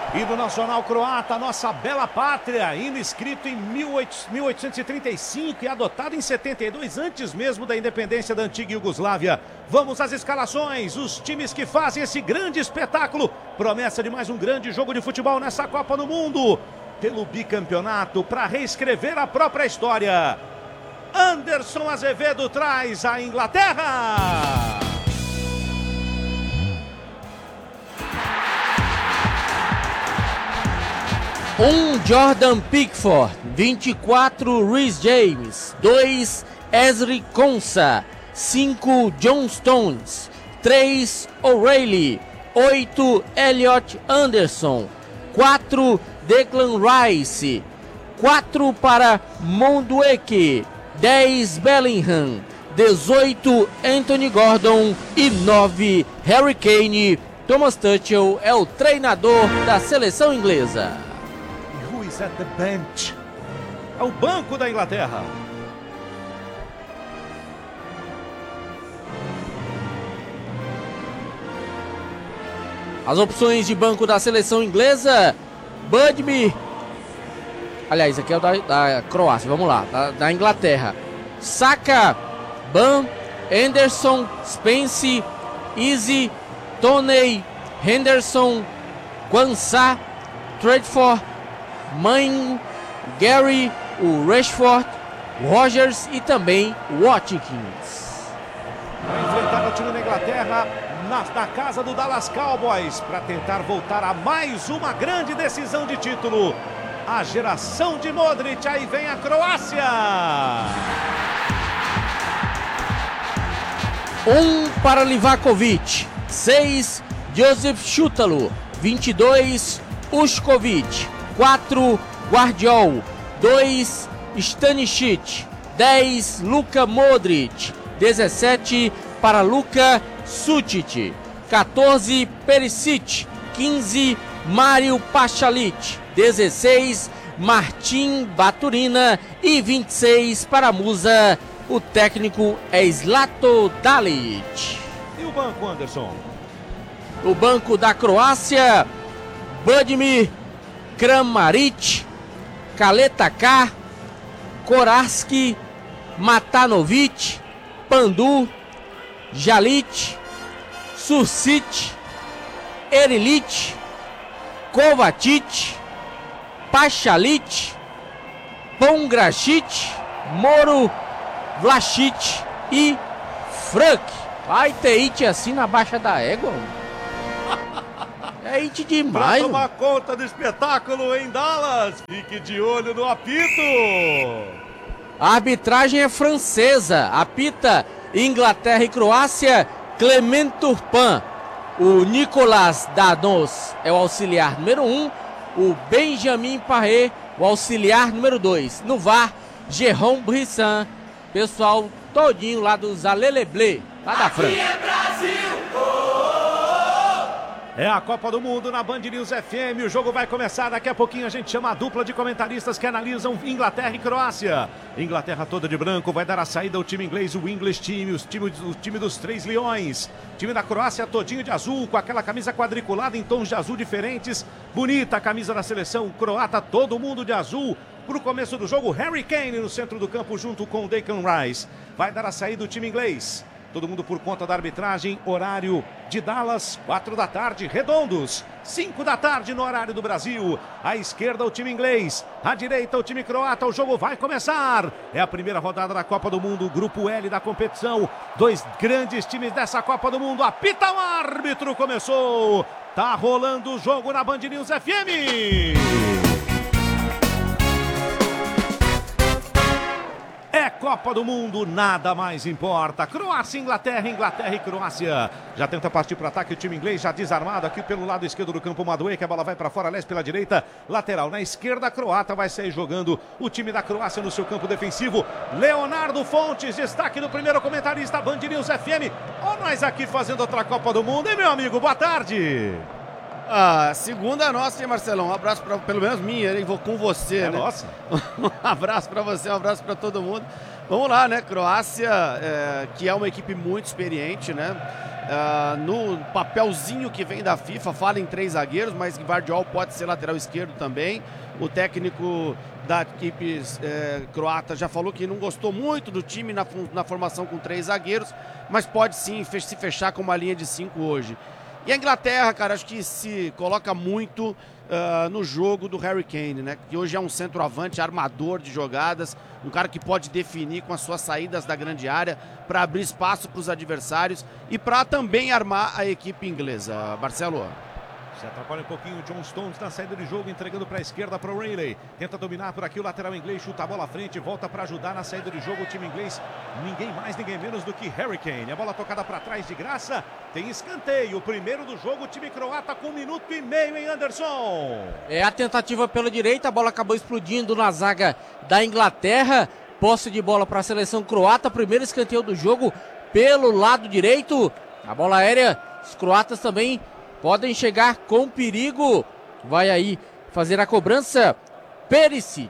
Hino nacional croata, nossa bela pátria, hino escrito em 1835 e adotado em 72, antes mesmo da independência da antiga Iugoslávia. Vamos às escalações, os times que fazem esse grande espetáculo, promessa de mais um grande jogo de futebol nessa Copa do Mundo, pelo bicampeonato, para reescrever a própria história. Anderson Azevedo traz a Inglaterra. Jordan Pickford, 24 Reece James, 2 Ezri Konsa, 5 John Stones, 3 O'Reilly, 8 Elliot Anderson, 4 Declan Rice, 4 para Mondueke, 10 Bellingham, 18 Anthony Gordon e 9 Harry Kane. Thomas Tuchel é o treinador da seleção inglesa. At the bench. É o banco da Inglaterra. As opções de banco da seleção inglesa: Budme. Aliás, aqui é o da Croácia, vamos lá, da Inglaterra. Saka, Ban, Anderson, Spence, Easy, Toney, Henderson, Quansah, Tredford, Main, Gary, o Rashford, Rogers e também Watkins. Vai enfrentar o time da Inglaterra na casa do Dallas Cowboys para tentar voltar a mais uma grande decisão de título. A geração de Modric, aí vem a Croácia. 1 para Livakovic, 6 Joseph Šutalo, 22 Ušković, 4 Guardiol, 2 Stanisic, 10 Luka Modric, 17 para Luka Sučić, 14 Perisic, 15 Mario Pasalic, 16 Martin Baturina e 26 para Musa. O técnico é Zlatko Dalic. E o banco, Anderson? O banco da Croácia: Budimir, Kramaric, Kaletaka, Kolarski, Matanovic, Pandu, Jalic, Sursic, Erilic, Kovacic, Pasalic, Pongracic, Moro, Vlasic e Frank. Vai ter it assim na baixa da égua? É it demais. Pra tomar conta do espetáculo em Dallas, fique de olho no apito. A arbitragem é francesa. Apita Inglaterra e Croácia Clement Turpin. O Nicolas Danos é o auxiliar número 1. O Benjamin Paré, o auxiliar número 2. No VAR, Jérôme Brisson. Pessoal todinho lá dos Aleleblé, lá da França. É Brasil! É a Copa do Mundo na Band News FM. O jogo vai começar. Daqui a pouquinho a gente chama a dupla de comentaristas que analisam Inglaterra e Croácia. Inglaterra toda de branco. Vai dar a saída o time inglês, o English Team, o time dos Três Leões. Time da Croácia todinho de azul, com aquela camisa quadriculada em tons de azul diferentes. Bonita a camisa da seleção croata, todo mundo de azul. Para o começo do jogo, Harry Kane no centro do campo junto com o Declan Rice. Vai dar a saída o time inglês. Todo mundo por conta da arbitragem, horário de Dallas, 4 da tarde, redondos, 5 da tarde no horário do Brasil. À esquerda o time inglês, à direita o time croata, o jogo vai começar. É a primeira rodada da Copa do Mundo, grupo L da competição. 2 grandes times dessa Copa do Mundo, apita o árbitro, começou. Tá rolando o jogo na Band News FM. É Copa do Mundo, nada mais importa. Croácia, Inglaterra, Inglaterra e Croácia. Já tenta partir para o ataque o time inglês, já desarmado aqui pelo lado esquerdo do campo. Madueke, a bola vai para fora, Leste pela direita, lateral na esquerda, a croata vai sair jogando o time da Croácia no seu campo defensivo. Leonardo Fontes, destaque do primeiro comentarista Band News FM. Ó nós aqui fazendo outra Copa do Mundo, hein, meu amigo? Boa tarde. Segunda nossa, hein, Marcelão? Um abraço para, pelo menos minha, hein? Vou com você, né? Nossa. Um abraço para você, um abraço para todo mundo. Vamos lá, né? Croácia, que é uma equipe muito experiente, né? no papelzinho que vem da FIFA, fala em 3 zagueiros, mas Gvardiol pode ser lateral esquerdo também. O técnico da equipe croata já falou que não gostou muito do time na formação com 3 zagueiros, mas pode sim se fechar com uma linha de 5 hoje. E a Inglaterra, cara, acho que se coloca muito no jogo do Harry Kane, né? Que hoje é um centroavante, armador de jogadas, um cara que pode definir com as suas saídas da grande área para abrir espaço para os adversários e para também armar a equipe inglesa. Marcelo. Se atrapalha um pouquinho o John Stones na saída de jogo, entregando para a esquerda para o Rayleigh. Tenta dominar por aqui o lateral inglês, chuta a bola à frente, volta para ajudar na saída de jogo o time inglês. Ninguém mais, ninguém menos do que Harry Kane. A bola tocada para trás de graça, tem escanteio. O primeiro do jogo, o time croata com 1 minuto e meio em Anderson. É a tentativa pela direita, a bola acabou explodindo na zaga da Inglaterra. Posse de bola para a seleção croata, primeiro escanteio do jogo pelo lado direito. A bola aérea, os croatas também podem chegar com perigo. Vai aí fazer a cobrança Perisic.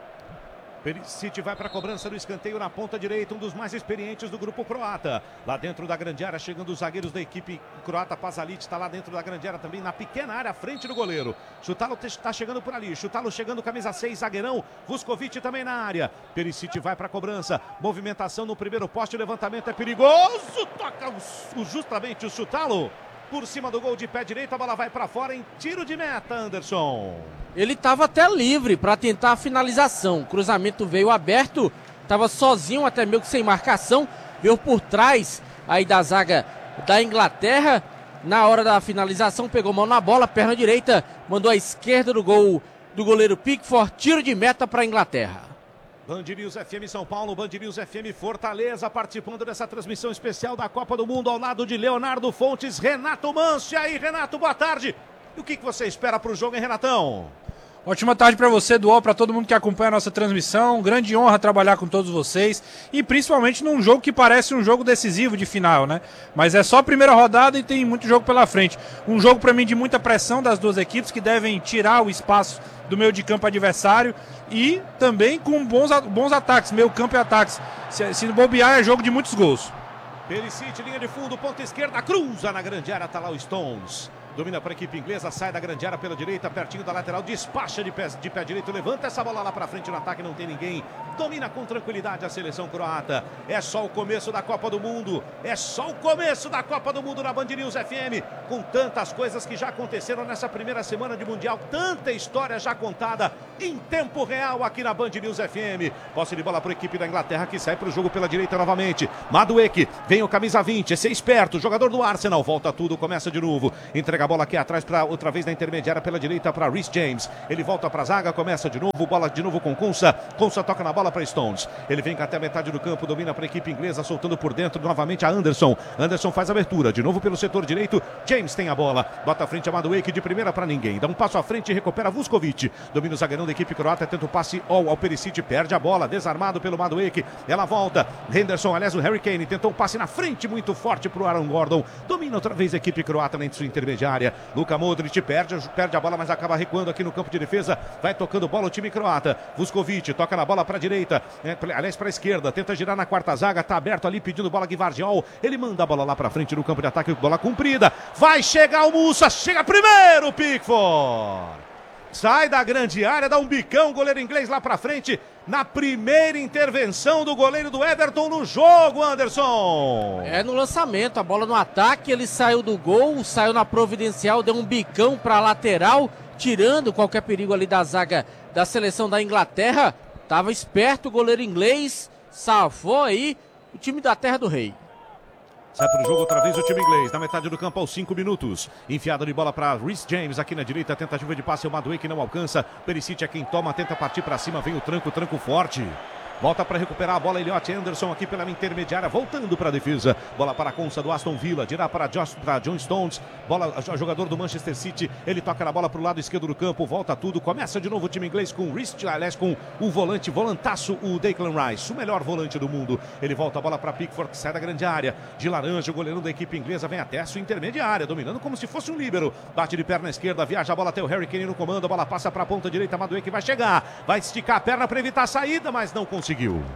Perisic vai para a cobrança do escanteio na ponta direita, um dos mais experientes do grupo croata. Lá dentro da grande área, chegando os zagueiros da equipe croata. Pasalic está lá dentro da grande área também, na pequena área, à frente do goleiro. Chutalo está chegando por ali, Chutalo chegando, camisa 6, zagueirão. Vuskovic também na área. Perisic vai para a cobrança, movimentação no primeiro poste, levantamento é perigoso. Toca justamente o Chutalo por cima do gol de pé direito, a bola vai para fora em tiro de meta, Anderson. Ele estava até livre para tentar a finalização. O cruzamento veio aberto, estava sozinho, até meio que sem marcação. Veio por trás aí da zaga da Inglaterra. Na hora da finalização, pegou mão na bola, perna direita, mandou à esquerda do gol do goleiro Pickford. Tiro de meta para a Inglaterra. Band News FM São Paulo, Band News FM Fortaleza, participando dessa transmissão especial da Copa do Mundo ao lado de Leonardo Fontes, Renato Manso. E aí, Renato, boa tarde. E o que você espera para o jogo, hein, Renatão? Ótima tarde para você, Dual, para todo mundo que acompanha a nossa transmissão. Grande honra trabalhar com todos vocês e principalmente num jogo que parece um jogo decisivo de final, né? Mas é só a primeira rodada e tem muito jogo pela frente. Um jogo para mim de muita pressão das duas equipes que devem tirar o espaço do meio de campo adversário e também com bons ataques, meio campo e ataques. Se bobear é jogo de muitos gols. Perisic, linha de fundo, ponta esquerda, cruza na grande área, tá lá o Stones. Domina para a equipe inglesa, sai da grande área pela direita, pertinho da lateral, despacha de pé direito, levanta essa bola lá para frente no ataque, não tem ninguém. Domina com tranquilidade a seleção croata. É só o começo da Copa do Mundo. É só o começo da Copa do Mundo na Band News FM. Com tantas coisas que já aconteceram nessa primeira semana de Mundial. Tanta história já contada em tempo real aqui na Band News FM. Posse de bola para a equipe da Inglaterra que sai para o jogo pela direita novamente. Madueke, vem o camisa 20, esse é esperto, jogador do Arsenal. Volta tudo, começa de novo. Entrega a bola aqui atrás para outra vez na intermediária pela direita para Reece James. Ele volta para a zaga, começa de novo, bola de novo com Konsa. Konsa toca na bola para Stones. Ele vem até a metade do campo, domina para a equipe inglesa, soltando por dentro novamente a Anderson. Anderson faz a abertura, de novo pelo setor direito. James tem a bola, bota à frente a Madueke de primeira para ninguém. Dá um passo à frente e recupera Vuskovic. Domina o zagueirão da equipe croata, tenta o passe ao Perisic, perde a bola, desarmado pelo Madueke. Ela volta. Henderson, aliás, o Harry Kane tentou um passe na frente muito forte para o Aaron Gordon. Domina outra vez a equipe croata na sua intermediária. Luka Modric perde a bola, mas acaba recuando aqui no campo de defesa. Vai tocando bola o time croata. Vuskovic toca na bola para a direita. Aliás, para a esquerda, tenta girar na quarta zaga, tá aberto ali pedindo bola Gvardiol, ele manda a bola lá para frente no campo de ataque, bola cumprida, vai chegar o Musa, chega primeiro Pickford, sai da grande área, dá um bicão, goleiro inglês lá para frente, na primeira intervenção do goleiro do Everton no jogo, Anderson. É no lançamento, a bola no ataque, ele saiu do gol, saiu na providencial, deu um bicão para a lateral, tirando qualquer perigo ali da zaga da seleção da Inglaterra. Tava esperto o goleiro inglês, salvou aí o time da Terra do Rei. Sai para o jogo outra vez o time inglês, na metade do campo aos 5 minutos. Enfiada de bola para Reece James aqui na direita, tentativa de passe, o Madueke não alcança. Perisic é quem toma, tenta partir para cima, vem o tranco forte. Volta para recuperar a bola, Elliot Anderson aqui pela intermediária, voltando para a defesa. Bola para a Konsa do Aston Villa, dirá para John Stones. Bola, jogador do Manchester City, ele toca na bola para o lado esquerdo do campo, volta tudo. Começa de novo o time inglês com o Reece, aliás, com o volantaço, o Declan Rice, o melhor volante do mundo. Ele volta a bola para Pickford, que sai da grande área. De laranja, o goleirão da equipe inglesa vem até a sua intermediária, dominando como se fosse um líbero. Bate de perna esquerda, viaja a bola até o Harry Kane no comando. A bola passa para a ponta direita, Madueke vai chegar. Vai esticar a perna para evitar a saída, mas não conseguiu.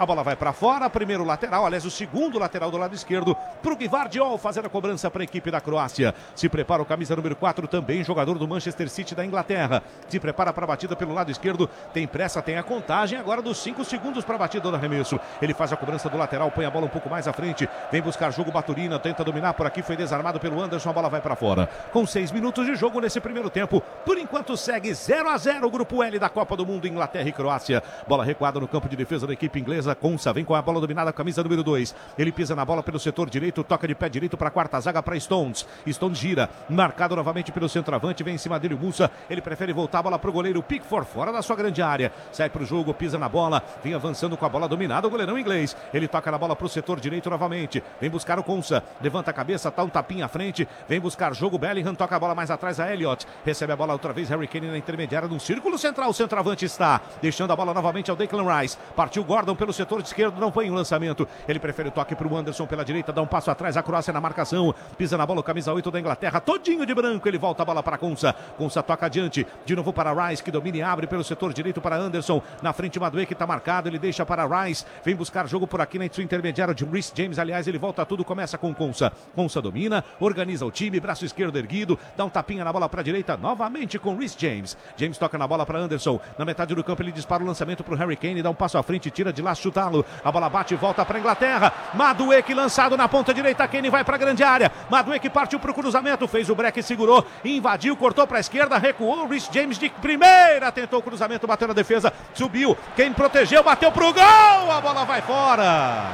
A bola vai para fora, primeiro lateral, aliás, o segundo lateral do lado esquerdo, para o Gvardiol fazer a cobrança para a equipe da Croácia. Se prepara o camisa número 4, também jogador do Manchester City da Inglaterra. Se prepara para a batida pelo lado esquerdo, tem pressa, tem a contagem agora dos 5 segundos para a batida do arremesso. Ele faz a cobrança do lateral, põe a bola um pouco mais à frente, vem buscar jogo Baturina, tenta dominar por aqui, foi desarmado pelo Anderson, a bola vai para fora. Com 6 minutos de jogo nesse primeiro tempo, por enquanto segue 0-0 o grupo L da Copa do Mundo, Inglaterra e Croácia. Bola recuada no campo de defesa da equipe inglesa. Konsa vem com a bola dominada, camisa número 2. Ele pisa na bola pelo setor direito, toca de pé direito para a quarta zaga para Stones. Stones gira, marcado novamente pelo centroavante, vem em cima dele o Musa. Ele prefere voltar a bola para o goleiro Pickford, fora da sua grande área. Sai para o jogo, pisa na bola, vem avançando com a bola dominada o goleirão inglês. Ele toca na bola para o setor direito novamente. Vem buscar o Konsa, levanta a cabeça, tá um tapinha à frente. Vem buscar jogo, Bellingham toca a bola mais atrás a Elliott. Recebe a bola outra vez, Harry Kane na intermediária no círculo central. O centroavante está deixando a bola novamente ao Declan Rice. Partiu Gordon pelo setor esquerdo, não foi em lançamento. Ele prefere o toque para o Anderson pela direita, dá um passo atrás, a Croácia na marcação. Pisa na bola o camisa 8 da Inglaterra, todinho de branco. Ele volta a bola para Konsa. Konsa toca adiante, de novo para Rice, que domina e abre pelo setor direito para Anderson. Na frente Madueke está marcado, ele deixa para Rice. Vem buscar jogo por aqui na intermediária de Reece James. Aliás, ele volta tudo, começa com Konsa. Konsa domina, organiza o time, braço esquerdo erguido, dá um tapinha na bola para a direita, novamente com Reece James. James toca na bola para Anderson. Na metade do campo ele dispara o lançamento para o Harry Kane, dá um passo à frente, tira de lá, chutá-lo. A bola bate e volta para a Inglaterra. Madueke lançado na ponta direita, Kane vai para a grande área. Madueke partiu para o cruzamento, fez o break, segurou, invadiu, cortou para a esquerda, recuou. Reece James de primeira, tentou o cruzamento, bateu na defesa, subiu. Quem protegeu, bateu para o gol. A bola vai fora.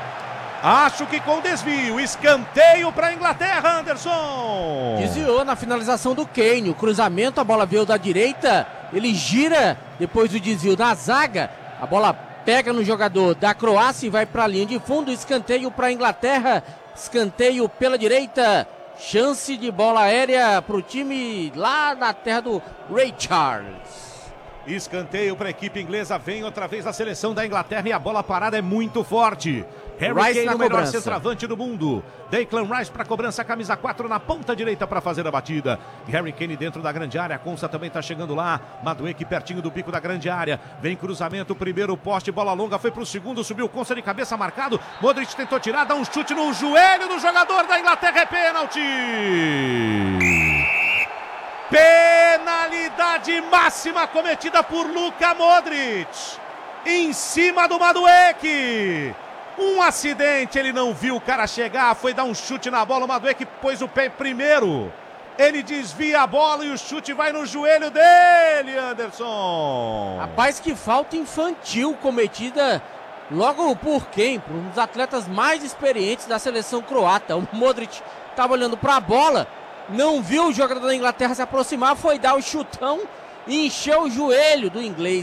Acho que com desvio, escanteio para a Inglaterra, Anderson. Desviou na finalização do Kane, o cruzamento, a bola veio da direita, ele gira depois do desvio da zaga, a bola pega no jogador da Croácia e vai para a linha de fundo, escanteio para a Inglaterra, escanteio pela direita, chance de bola aérea para o time lá da terra do Ray Charles. Escanteio para a equipe inglesa, vem outra vez a seleção da Inglaterra e a bola parada é muito forte. Harry Rice Kane, o melhor centroavante do mundo. Declan Rice para cobrança, camisa 4 na ponta direita para fazer a batida. Harry Kane dentro da grande área, Konsa também está chegando lá. Madueke pertinho do bico da grande área. Vem cruzamento, primeiro poste, bola longa, foi para o segundo, subiu Konsa de cabeça marcado. Modric tentou tirar, dá um chute no joelho do jogador da Inglaterra, é pênalti. Penalidade máxima cometida por Luka Modric. Em cima do Madueke. Um acidente, ele não viu o cara chegar, foi dar um chute na bola, o Madueke pôs o pé primeiro. Ele desvia a bola e o chute vai no joelho dele, Anderson. Rapaz, que falta infantil cometida logo por quem? Por um dos atletas mais experientes da seleção croata. O Modric estava olhando para a bola, não viu o jogador da Inglaterra se aproximar, foi dar o chutão e encheu o joelho do inglês.